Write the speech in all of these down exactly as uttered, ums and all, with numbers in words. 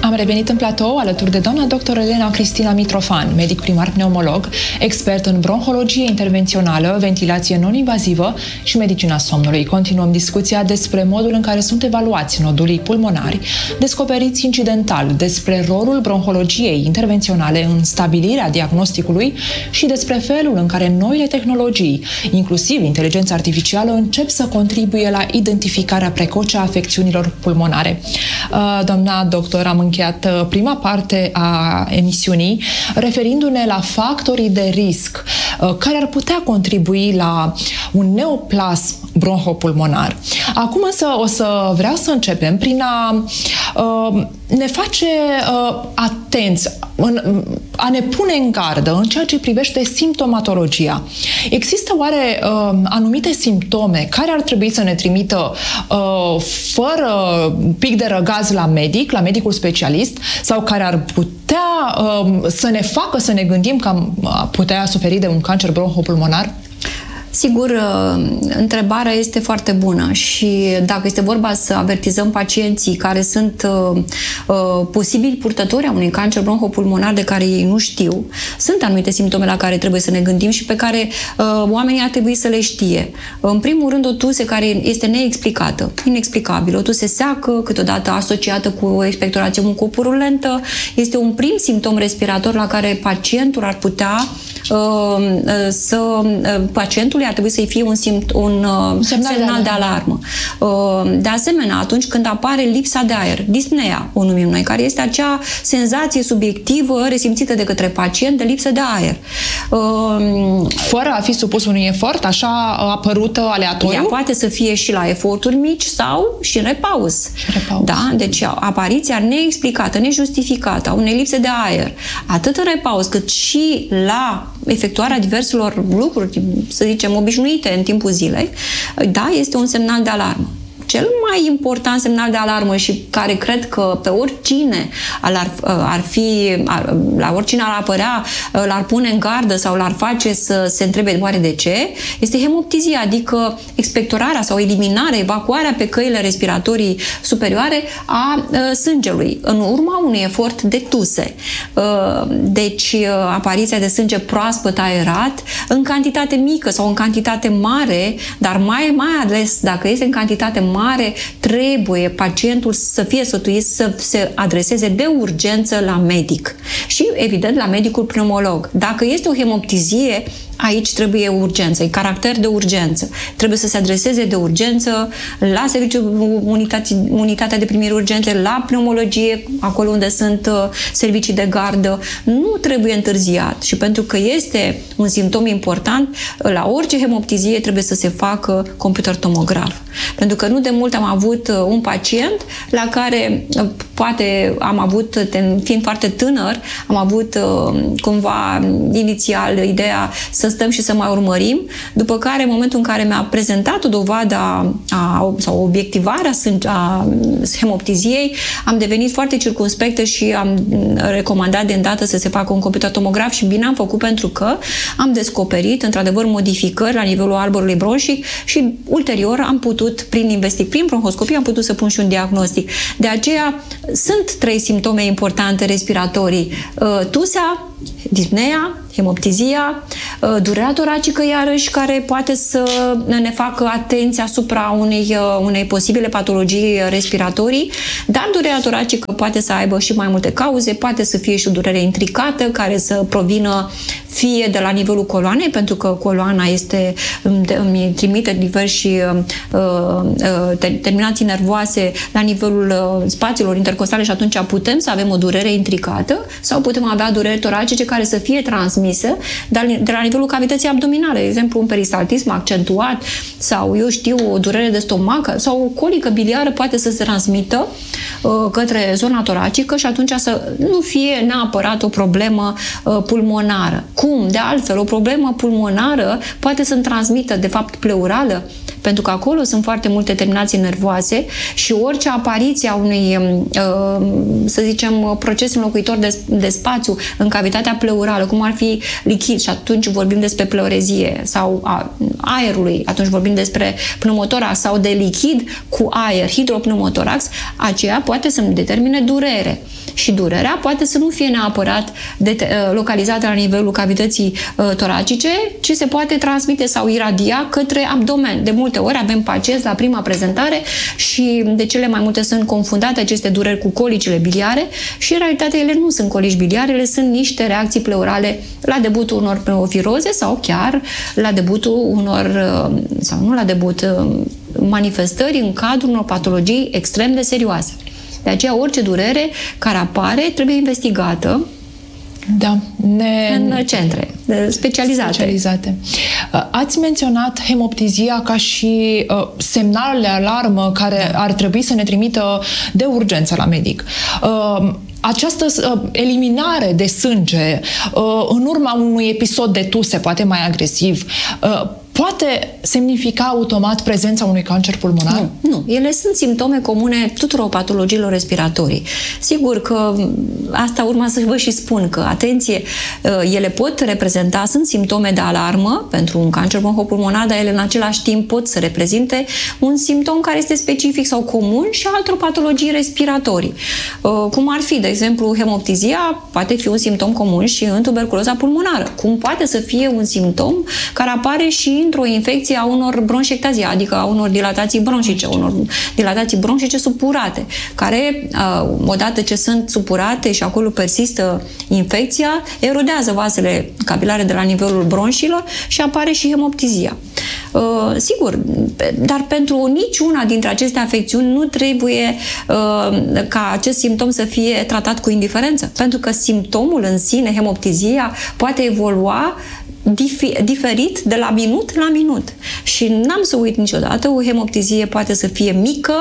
Am revenit în platou alături de doamna doctor Elena Cristina Mitrofan, medic primar pneumolog, expert în bronhologie intervențională, ventilație non-invazivă și medicina somnului. Continuăm discuția despre modul în care sunt evaluați nodulii pulmonari, descoperiți incidental, despre rolul bronhologiei intervenționale în stabilirea diagnosticului și despre felul în care noile tehnologii, inclusiv inteligența artificială, încep să contribuie la identificarea precoce a afecțiunilor pulmonare. Doamna doctor, am încheiat prima parte a emisiunii referindu-ne la factorii de risc care ar putea contribui la un neoplasm bronhopulmonar. Acum însă o să vreau să începem prin a uh, ne face uh, atenți, în, a ne pune în gardă în ceea ce privește simptomatologia. Există oare uh, anumite simptome care ar trebui să ne trimită uh, fără pic de răgaz la medic, la medicul specialist, sau care ar putea uh, să ne facă să ne gândim că am putea suferi de un cancer bronhopulmonar? Sigur, întrebarea este foarte bună și dacă este vorba să avertizăm pacienții care sunt uh, uh, posibili purtători a unui cancer bronhopulmonar de care ei nu știu, sunt anumite simptome la care trebuie să ne gândim și pe care uh, oamenii ar trebui să le știe. În primul rând, o tuse care este neexplicată, inexplicabilă, o tuse seacă, câteodată asociată cu o expectorație mucopurulentă, este un prim simptom respirator la care pacientul ar putea uh, să... Uh, pacientul ar trebui să-i fie un, simt, un uh, semnal, semnal de alarmă. De, uh, de asemenea, atunci când apare lipsa de aer, dispnea, o numim noi, care este acea senzație subiectivă resimțită de către pacient de lipsă de aer. Uh, Fără a fi supus unui efort, așa apărută aleatoriu? Ea poate să fie și la eforturi mici sau și în repaus. Și repaus. Da? Deci apariția neexplicată, nejustificată a unei lipse de aer, atât în repaus cât și la efectuarea diverselor lucruri, să zicem, obișnuite în timpul zilei, da, este un semnal de alarmă. Cel mai important semnal de alarmă și care cred că pe oricine ar, ar fi, ar, la oricine ar apărea, l-ar pune în gardă sau l-ar face să se întrebe oare de ce, este hemoptizia, adică expectorarea sau eliminarea, evacuarea pe căile respiratorii superioare a uh, sângelui în urma unui efort de tuse. Uh, deci uh, apariția de sânge proaspăt aerat în cantitate mică sau în cantitate mare, dar mai, mai ales dacă este în cantitate mare, mare, trebuie pacientul să fie sfătuit să se adreseze de urgență la medic și, evident, la medicul pneumolog. Dacă este o hemoptizie, aici trebuie urgență, e caracter de urgență. Trebuie să se adreseze de urgență la serviciul unitatea de primiri urgente, la pneumologie, acolo unde sunt uh, servicii de gardă. Nu trebuie întârziat și pentru că este un simptom important, la orice hemoptizie trebuie să se facă computer tomograf. Pentru că nu de mult am avut uh, un pacient la care uh, poate am avut, fiind foarte tânăr, am avut uh, cumva inițial ideea să stăm și să mai urmărim, după care, în momentul în care mi-a prezentat o dovadă a, a, sau obiectivarea a hemoptiziei, am devenit foarte circumspectă și am recomandat de îndată să se facă un computer tomograf și bine am făcut pentru că am descoperit, într-adevăr, modificări la nivelul arborului bronșic și ulterior am putut, prin investig, prin bronhoscopie, am putut să pun și un diagnostic. De aceea, sunt trei simptome importante respiratorii. Tusea, dispnea, hemoptizia, durerea toracică iarăși, care poate să ne facă atenție asupra unei, unei posibile patologii respiratorii, dar durerea toracică poate să aibă și mai multe cauze, poate să fie și o durere intricată care să provină fie de la nivelul coloanei, pentru că coloana este, îmi trimite diversi uh, terminații nervoase la nivelul uh, spațiilor intercostale și atunci putem să avem o durere intricată sau putem avea dureri toracice care să fie transmisă de la nivelul cavității abdominale, de exemplu un peristaltism accentuat sau, eu știu, o durere de stomac sau o colică biliară poate să se transmită uh, către zona toracică și atunci să nu fie neapărat o problemă uh, pulmonară. Cum? De altfel, o problemă pulmonară poate să transmită, de fapt, pleurală, pentru că acolo sunt foarte multe terminații nervoase și orice apariție a unui, să zicem, proces înlocuitor de, de spațiu în cavitatea pleurală, cum ar fi lichid, și atunci vorbim despre pleurezie, sau a aerului, atunci vorbim despre pneumotorax, sau de lichid cu aer, hidropneumotorax, aceea poate să determine durere. Și durerea poate să nu fie neapărat de, localizată la nivelul cavității uh, toracice, ci se poate transmite sau iradia către abdomen. De multe ori avem pacienți la prima prezentare și de cele mai multe sunt confundate aceste dureri cu colicile biliare și în realitate ele nu sunt colici biliare, ele sunt niște reacții pleurale la debutul unor pneumoviroze sau chiar la debutul unor, uh, sau nu la debut, uh, manifestări în cadrul unor patologii extrem de serioase. De aceea, orice durere care apare trebuie investigată da, ne... în centre specializate. specializate. Ați menționat hemoptizia ca și uh, semnal de alarmă care ar trebui să ne trimită de urgență la medic. Uh, Această uh, eliminare de sânge uh, în urma unui episod de tuse, poate mai agresiv, uh, poate semnifica automat prezența unui cancer pulmonar? Nu, nu. Ele sunt simptome comune tuturor patologiilor respiratorii. Sigur că asta urma să vă și spun că, atenție, ele pot reprezenta, sunt simptome de alarmă pentru un cancer bronhopulmonar, dar ele în același timp pot să reprezinte un simptom care este specific sau comun și altor patologii respiratorii. Cum ar fi, de exemplu, hemoptizia poate fi un simptom comun și în tuberculoza pulmonară. Cum poate să fie un simptom care apare și într-o infecție a unor bronșectazii, adică a unor dilatații bronșice, unor dilatații bronșice supurate, care, odată ce sunt supurate și acolo persistă infecția, erodează vasele capilare de la nivelul bronșilor și apare și hemoptizia. Uh, sigur, dar pentru niciuna dintre aceste afecțiuni nu trebuie uh, ca acest simptom să fie tratat cu indiferență, pentru că simptomul în sine, hemoptizia, poate evolua diferit de la minut la minut. Și n-am să uit niciodată, o hemoptizie poate să fie mică,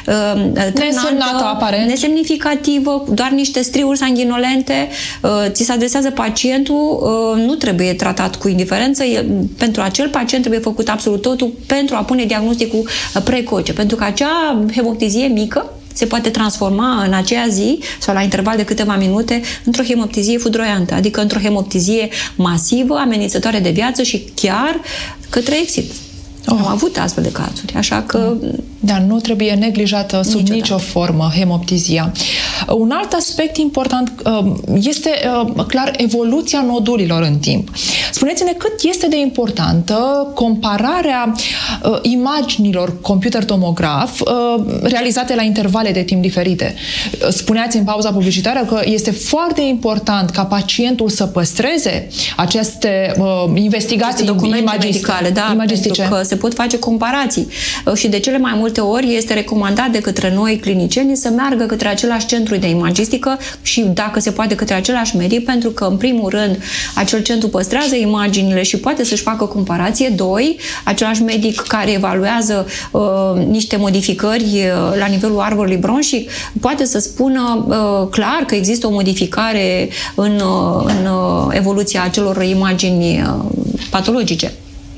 nesemnată, aparent, nesemnificativă, doar niște striuri sanguinolente, ți se adresează pacientul, nu trebuie tratat cu indiferență, pentru acel pacient trebuie făcut absolut totul pentru a pune diagnosticul precoce, pentru că acea hemoptizie mică se poate transforma în aceea zi sau la interval de câteva minute într-o hemoptizie fudroiantă, adică într-o hemoptizie masivă, amenințătoare de viață și chiar către exit. Oh. Am avut astfel de cazuri, așa că... Dar nu trebuie neglijată sub niciodată. Nicio formă hemoptizia. Un alt aspect important este clar evoluția nodulilor în timp. Spuneți-ne cât este de importantă compararea imaginilor computer-tomograf realizate la intervale de timp diferite. Spuneați în pauza publicitară că este foarte important ca pacientul să păstreze aceste investigații documente medicale, da, imagistice. Pentru că se pot face comparații și de cele mai multe ori este recomandat de către noi clinicieni să meargă către același centru de imagistică și, dacă se poate, către același medic, pentru că, în primul rând, acel centru păstrează imaginile și poate să-și facă comparație. Doi, același medic care evaluează uh, niște modificări uh, la nivelul arborului bronșic poate să spună uh, clar că există o modificare în, uh, în uh, evoluția acelor imagini uh, patologice.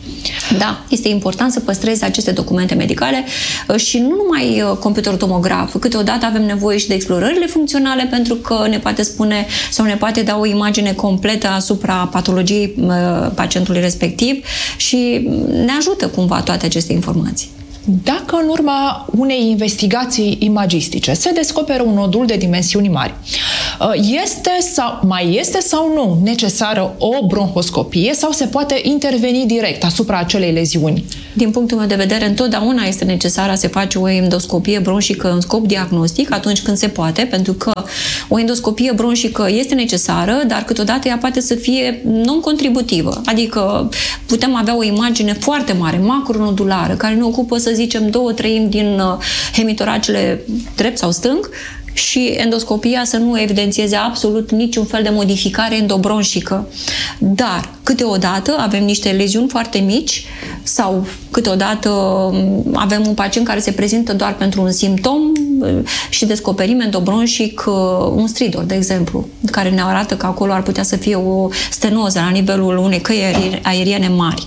Da, este important să păstrezi aceste documente medicale și nu numai computerul tomograf. Câteodată avem nevoie și de explorările funcționale, pentru că ne poate spune sau ne poate da o imagine completă asupra patologiei pacientului respectiv și ne ajută cumva toate aceste informații. Dacă în urma unei investigații imagistice se descoperă un nodul de dimensiuni mari, este sau, mai este sau nu necesară o bronhoscopie sau se poate interveni direct asupra acelei leziuni? Din punctul meu de vedere, întotdeauna este necesară să se face o endoscopie bronșică în scop diagnostic atunci când se poate, pentru că o endoscopie bronșică este necesară, dar câteodată ea poate să fie non-contributivă. Adică putem avea o imagine foarte mare, macronodulară, care ne ocupă, să zicem, două treimi din hemitoracele drept sau stâng, și endoscopia să nu evidențieze absolut niciun fel de modificare endobronșică. Dar câteodată avem niște leziuni foarte mici sau câteodată avem un pacient care se prezintă doar pentru un simptom și descoperim endobronșic un stridor, de exemplu, care ne arată că acolo ar putea să fie o stenoză la nivelul unei căi aeriene mari.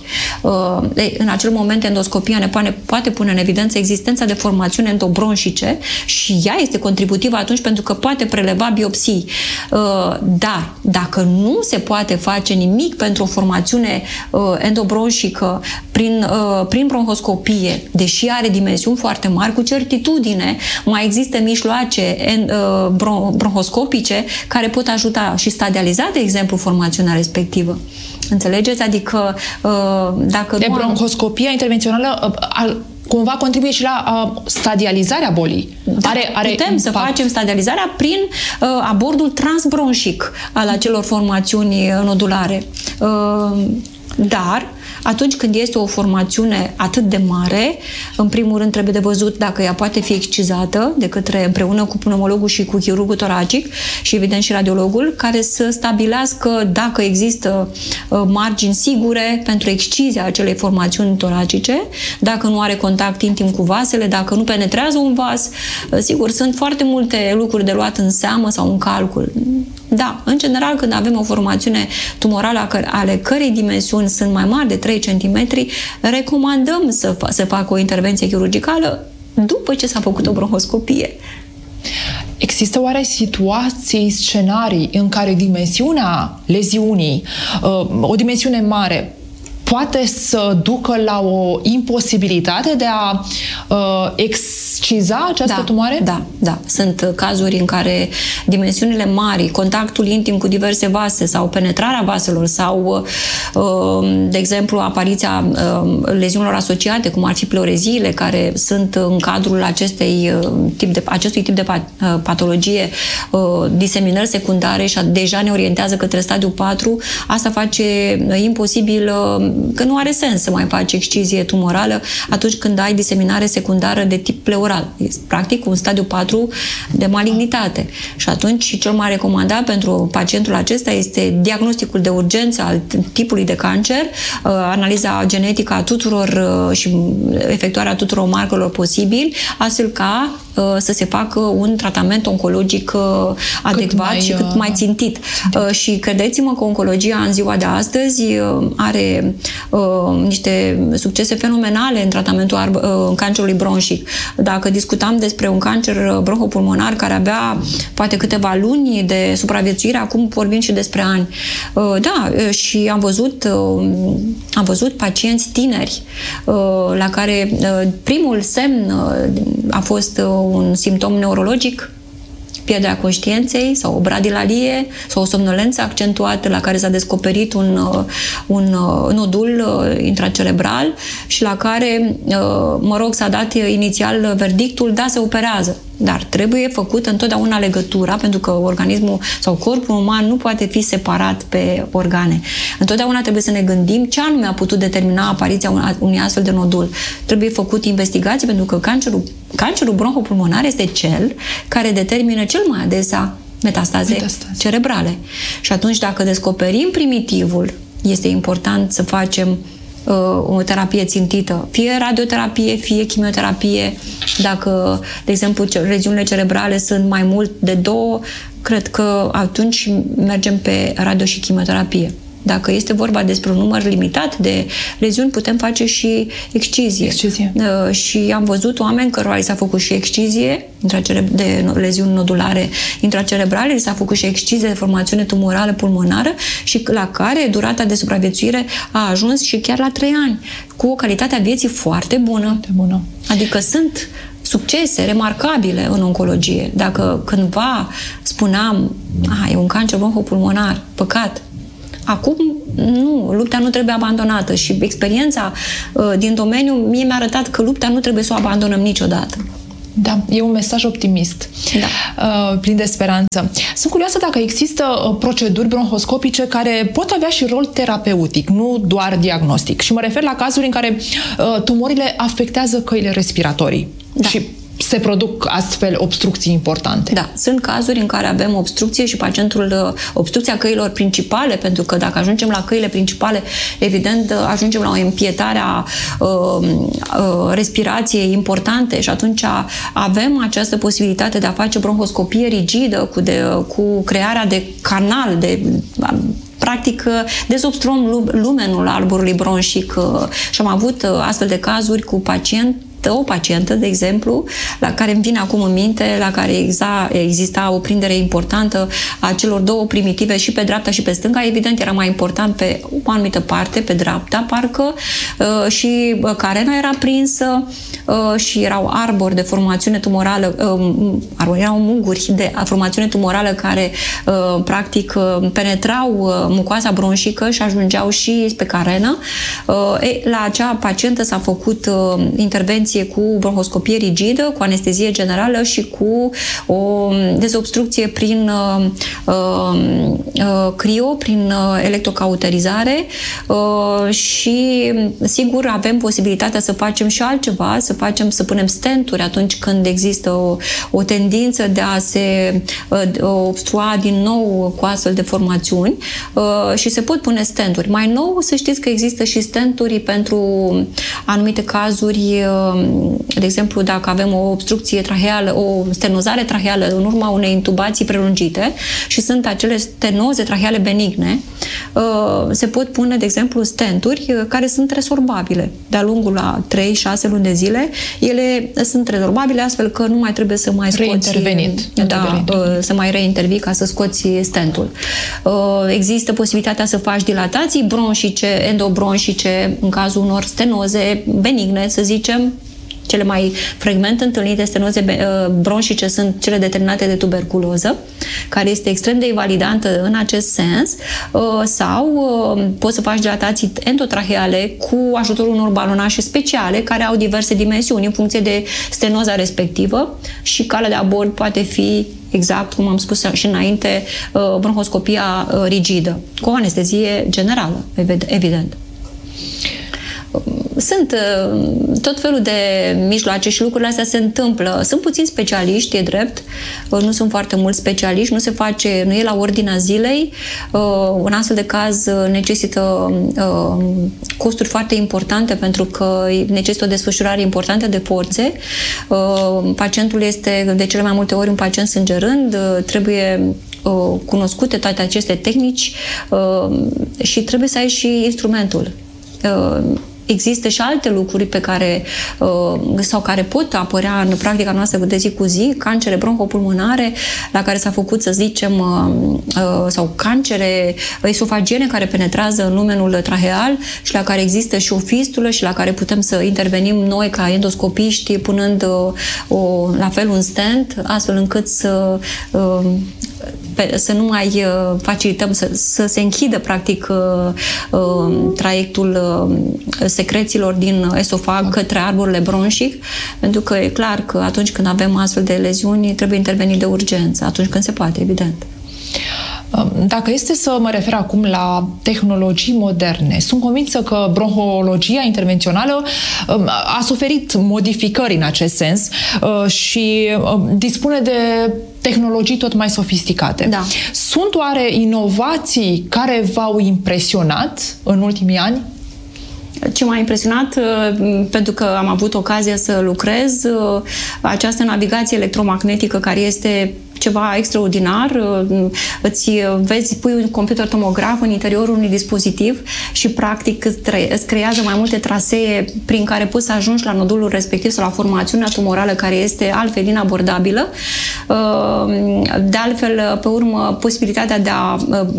În acel moment endoscopia ne poate pune în evidență existența de formațiuni endobronșice și ea este contributivă atunci pentru că poate preleva biopsii. Dar dacă nu se poate face nimic pentru o formațiune endobronșică prin, prin bronhoscopie, deși are dimensiuni foarte mari, cu certitudine mai există mijloace bronhoscopice care pot ajuta și stadializa, de exemplu, formațiunea respectivă. Înțelegeți? Adică dacă de nu bronhoscopia intervențională cumva contribuie și la uh, stadializarea bolii. Da, are, are putem impact. să facem stadializarea prin uh, abordul transbronșic al acelor formațiuni nodulare. Uh, dar atunci când este o formațiune atât de mare, în primul rând trebuie de văzut dacă ea poate fi excizată de către, împreună cu pneumologul și cu chirurgul toracic și evident și radiologul, care să stabilească dacă există margini sigure pentru excizia acelei formațiuni toracice, dacă nu are contact intim cu vasele, dacă nu penetrează un vas. Sigur, sunt foarte multe lucruri de luat în seamă sau în calcul. Da, în general, când avem o formațiune tumorală ale cărei dimensiuni sunt mai mari de trei centimetri, recomandăm să, fa- să facă o intervenție chirurgicală după ce s-a făcut o bronhoscopie. Există oare situații, scenarii în care dimensiunea leziunii, o dimensiune mare, poate să ducă la o imposibilitate de a uh, exciza această da, tumoare? Da, da. Sunt cazuri în care dimensiunile mari, contactul intim cu diverse vase sau penetrarea vaselor sau, uh, de exemplu, apariția uh, leziunilor asociate, cum ar fi pleureziile, care sunt în cadrul acestei, uh, tip de, acestui tip de pat, uh, patologie, uh, diseminări secundare și deja ne orientează către stadiul patru, asta face uh, imposibil uh, că nu are sens să mai faci excizie tumorală atunci când ai diseminare secundară de tip pleural. Este practic un stadiu patru de malignitate. Și atunci cel mai recomandat pentru pacientul acesta este diagnosticul de urgență al tipului de cancer, analiza genetică a tuturor și efectuarea tuturor marcarilor posibili, astfel ca să se facă un tratament oncologic adecvat cât mai, și cât mai țintit. țintit. Și credeți-mă că oncologia în ziua de astăzi are uh, niște succese fenomenale în tratamentul uh, cancerului bronșic. Dacă discutam despre un cancer bronhopulmonar care avea poate câteva luni de supraviețuire, acum vorbim și despre ani. Uh, da, și am văzut, uh, am văzut pacienți tineri uh, la care uh, primul semn uh, a fost uh, un simptom neurologic, pierderea conștiinței sau o bradilalie sau o somnolență accentuată la care s-a descoperit un, un nodul intracerebral și la care, mă rog, s-a dat inițial verdictul, da, se operează. Dar trebuie făcută întotdeauna legătura, pentru că organismul sau corpul uman nu poate fi separat pe organe. Întotdeauna trebuie să ne gândim ce anume a putut determina apariția unui astfel de nodul. Trebuie făcut investigații, pentru că cancerul, cancerul bronhopulmonar este cel care determină cel mai adesea metastaze, metastaze cerebrale. Și atunci, dacă descoperim primitivul, este important să facem o terapie țintită, fie radioterapie, fie chimioterapie. Dacă, de exemplu, leziunile cerebrale sunt mai mult de două, cred că atunci mergem pe radio și chimioterapie. Dacă este vorba despre un număr limitat de leziuni, putem face și excizie. excizie. Uh, și am văzut oameni cărora li s-a făcut și excizie de leziuni nodulare intracerebrale, li s-a făcut și excizie de formațiune tumorală pulmonară și la care durata de supraviețuire a ajuns și chiar la trei ani, cu o calitate a vieții foarte bună. Foarte bună. Adică sunt succese remarcabile în oncologie. Dacă cândva spuneam, a, e un cancer bronhopulmonar, păcat, acum, nu, lupta nu trebuie abandonată și experiența uh, din domeniu mie mi-a arătat că lupta nu trebuie să o abandonăm niciodată. Da, e un mesaj optimist, da. uh, plin de speranță. Sunt curioasă dacă există uh, proceduri bronhoscopice care pot avea și rol terapeutic, nu doar diagnostic. Și mă refer la cazuri în care uh, tumorile afectează căile respiratorii. Da. Și se produc astfel obstrucții importante. Da, sunt cazuri în care avem obstrucție și pacientul, obstrucția căilor principale, pentru că dacă ajungem la căile principale, evident, ajungem la o împietare a uh, uh, respirației importante și atunci avem această posibilitate de a face bronhoscopie rigidă cu, de, cu crearea de canal, de practic dezobstruăm lumenul arborului bronșic și am avut astfel de cazuri cu pacient o pacientă, de exemplu, la care îmi vine acum în minte, la care exista, exista o prindere importantă a celor două primitive și pe dreapta și pe stânga. Evident, era mai important pe o anumită parte, pe dreapta, parcă, și carena era prinsă și erau arbori de formațiune tumorală, erau munguri de formațiune tumorală care, practic, penetrau mucoasa bronșică și ajungeau și pe carenă. La acea pacientă s-a făcut intervenție cu bronhoscopie rigidă, cu anestezie generală și cu o dezobstrucție prin uh, uh, crio, prin uh, electrocauterizare uh, și sigur avem posibilitatea să facem și altceva, să facem, să punem stenturi atunci când există o, o tendință de a se uh, obstrua din nou cu astfel de formațiuni uh, și se pot pune stenturi. Mai nou, să știți că există și stenturi pentru anumite cazuri, uh, de exemplu, dacă avem o obstrucție traheală, o stenozare traheală în urma unei intubații prelungite și sunt acele stenoze traheale benigne, se pot pune, de exemplu, stenturi care sunt resorbabile. De-a lungul la trei șase luni de zile, ele sunt resorbabile astfel că nu mai trebuie să mai scoți... Reintervenit. Da, să mai reintervii ca să scoți stentul. Există posibilitatea să faci dilatații bronșice, endobronșice, în cazul unor stenoze benigne, să zicem. Cele mai frecvent întâlnite stenoze bronșice sunt cele determinate de tuberculoză, care este extrem de invalidantă în acest sens, sau poți să faci dilatații endotraheale cu ajutorul unor balonașe speciale care au diverse dimensiuni în funcție de stenoza respectivă și calea de abord poate fi, exact cum am spus și înainte, bronhoscopia rigidă, cu o anestezie generală, evident. Sunt tot felul de mijloace și lucrurile astea se întâmplă. Sunt puțini specialiști, e drept, nu sunt foarte mulți specialiști, nu se face, nu e la ordinea zilei. Un astfel de caz necesită costuri foarte importante pentru că necesită o desfășurare importantă de forțe. Pacientul este de cele mai multe ori un pacient sângerând, trebuie cunoscute toate aceste tehnici și trebuie să ai și instrumentul. Există și alte lucruri pe care sau care pot apărea în practica noastră de zi cu zi, cancere bronhopulmonare la care s-a făcut, să zicem, sau cancere esofagiene care penetrează în lumenul traheal și la care există și o fistulă și la care putem să intervenim noi ca endoscopiști punând o, la fel un stent, astfel încât să să nu mai facilităm, să, să se închidă practic traiectul secrețiilor din esofag către arborele bronșic, pentru că e clar că atunci când avem astfel de leziuni trebuie intervenit de urgență, atunci când se poate, evident. Dacă este să mă refer acum la tehnologii moderne, sunt convinsă că bronhologia intervențională a suferit modificări în acest sens și dispune de tehnologii tot mai sofisticate. Da. Sunt oare inovații care v-au impresionat în ultimii ani? Ce m-a impresionat, pentru că am avut ocazia să lucrez, această navigație electromagnetică care este ceva extraordinar. Îți vezi, pui un computer tomograf în interiorul unui dispozitiv și practic îți creează mai multe trasee prin care poți să ajungi la nodulul respectiv sau la formațiunea tumorală care este altfel inabordabilă. De altfel, pe urmă, posibilitatea de a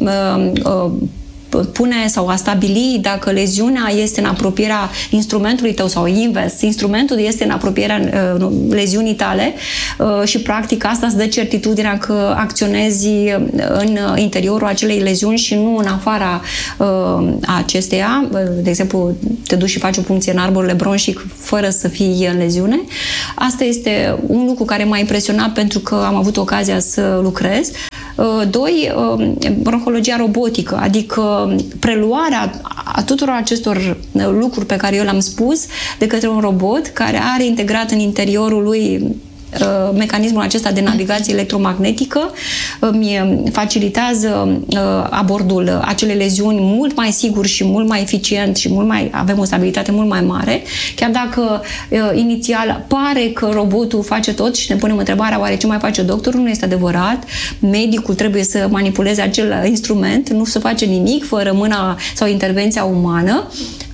pune sau a stabili dacă leziunea este în apropierea instrumentului tău sau invers, instrumentul este în apropierea uh, leziunii tale uh, și practic asta îți dă certitudinea că acționezi în interiorul acelei leziuni și nu în afara uh, acesteia. De exemplu, te duci și faci o puncție în arborele bronșic fără să fii în leziune. Asta este un lucru care m-a impresionat pentru că am avut ocazia să lucrez. Doi, bronhologia robotică, adică preluarea a tuturor acestor lucruri pe care eu le-am spus de către un robot care are integrat în interiorul lui mecanismul acesta de navigație electromagnetică îmi facilitează abordul acelei leziuni mult mai sigur și mult mai eficient și mult mai, avem o stabilitate mult mai mare, chiar dacă inițial pare că robotul face tot și ne punem întrebarea oare ce mai face doctorul, nu este adevărat. Medicul trebuie să manipuleze acel instrument, nu se face nimic fără mâna sau intervenția umană.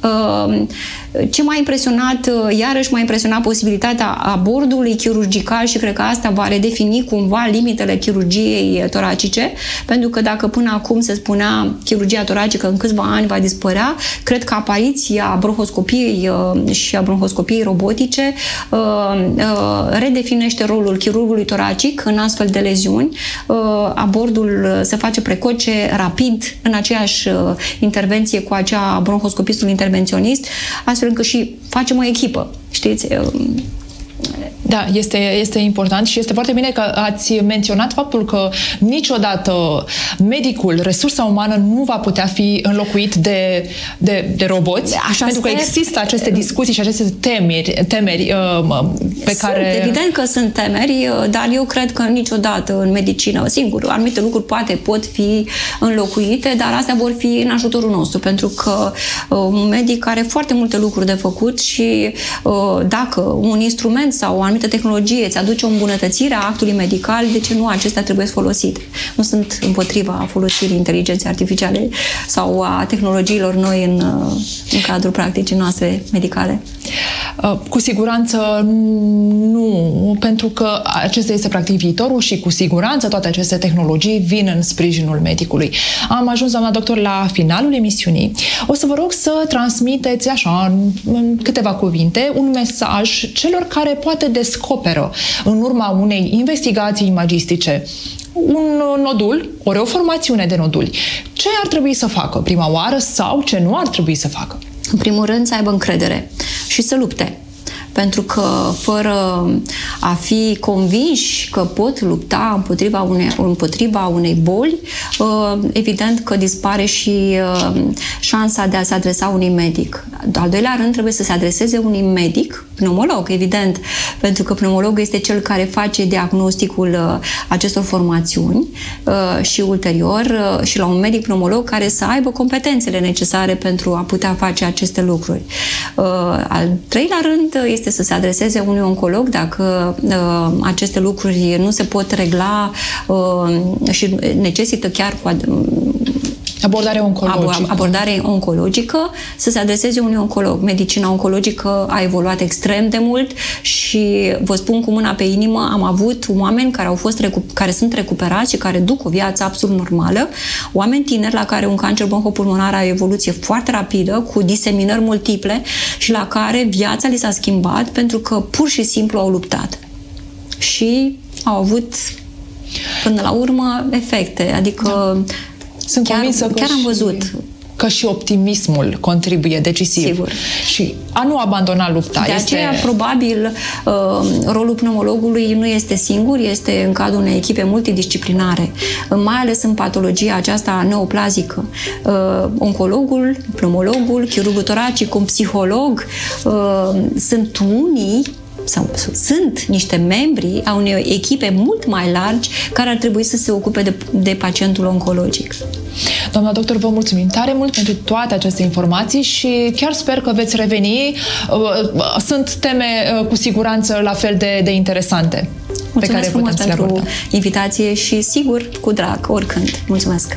Ce m-a impresionat, iarăși m-a impresionat posibilitatea abordului chirurgical și cred că asta va redefini cumva limitele chirurgiei toracice, pentru că dacă până acum se spunea chirurgia toracică în câțiva ani va dispărea, cred că apariția bronhoscopiei și a bronhoscopiei robotice redefinește rolul chirurgului toracic în astfel de leziuni. Abordul se face precoce, rapid, în aceeași intervenție cu acea bronhoscopistul intervenționist, astfel încât și facem o echipă, știți? Da, este, este important și este foarte bine că ați menționat faptul că niciodată medicul, resursa umană, nu va putea fi înlocuit de, de, de roboți. Așa pentru sper. că există aceste discuții și aceste temeri, temeri uh, pe sunt, care... Evident că sunt temeri, dar eu cred că niciodată în medicină, singur, anumite lucruri poate pot fi înlocuite, dar astea vor fi în ajutorul nostru, pentru că uh, un medic are foarte multe lucruri de făcut și uh, dacă un instrument sau o anumită tehnologie îți aduce o îmbunătățire a actului medical, de ce nu acestea trebuie folosite? Nu sunt împotriva folosirii inteligenței artificiale sau a tehnologiilor noi în, în cadrul practicii noastre medicale. Cu siguranță nu, pentru că acesta este practic viitorul și cu siguranță toate aceste tehnologii vin în sprijinul medicului. Am ajuns, doamna doctor, la finalul emisiunii. O să vă rog să transmiteți așa, în câteva cuvinte, un mesaj celor care poate descoperă în urma unei investigații imagistice un nodul, ori o formațiune de noduli. Ce ar trebui să facă prima oară sau ce nu ar trebui să facă? În primul rând, să aibă încredere și să lupte. Pentru că fără a fi convinși că pot lupta împotriva unei, împotriva unei boli, evident că dispare și șansa de a se adresa unui medic. Al doilea rând, trebuie să se adreseze unui medic, pneumolog, evident, pentru că pneumologul este cel care face diagnosticul acestor formațiuni și ulterior și la un medic pneumolog care să aibă competențele necesare pentru a putea face aceste lucruri. Al treilea rând este să se adreseze unui oncolog dacă uh, aceste lucruri nu se pot regla uh, și necesită chiar cu abordare oncologică. abordare oncologică, să se adreseze unui oncolog. Medicina oncologică a evoluat extrem de mult și vă spun cu mâna pe inimă, am avut oameni care au fost care sunt recuperați și care duc o viață absolut normală, oameni tineri la care un cancer bronhopulmonar are o evoluție foarte rapidă, cu diseminări multiple și la care viața li s-a schimbat pentru că pur și simplu au luptat. Și au avut până la urmă efecte, adică da. Sunt chiar, convinsă că chiar am văzut și, că și optimismul contribuie decisiv. Sigur. Și a nu abandona lupta. De este... aceea, probabil, rolul pneumologului nu este singur, este în cadrul unei echipe multidisciplinare, mai ales în patologia aceasta neoplazică. Oncologul, pneumologul, chirurgul toracic, un psiholog, sunt unii sau sunt niște membri a unei echipe mult mai largi care ar trebui să se ocupe de, de pacientul oncologic. Doamna doctor, vă mulțumim tare mult pentru toate aceste informații și chiar sper că veți reveni. Sunt teme cu siguranță la fel de, de interesante. Mulțumesc pe care frumos putem pentru să le abordăm. invitație și sigur, cu drag, oricând. Mulțumesc!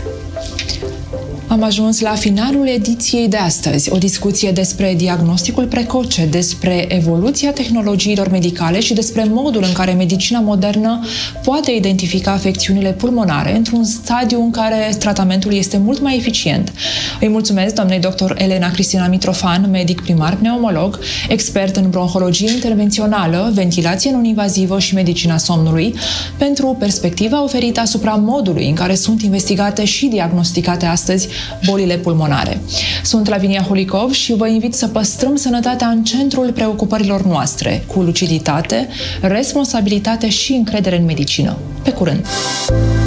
Am ajuns la finalul ediției de astăzi. O discuție despre diagnosticul precoce, despre evoluția tehnologiilor medicale și despre modul în care medicina modernă poate identifica afecțiunile pulmonare într-un stadiu în care tratamentul este mult mai eficient. Îi mulțumesc doamnei doctor Elena Cristina Mitrofan, medic primar pneumolog, expert în bronhologie intervențională, ventilație non-invazivă și medicina somnului, pentru perspectiva oferită asupra modului în care sunt investigate și diagnosticate astăzi bolile pulmonare. Sunt Lavinia Holicov și vă invit să păstrăm sănătatea în centrul preocupărilor noastre, cu luciditate, responsabilitate și încredere în medicină. Pe curând!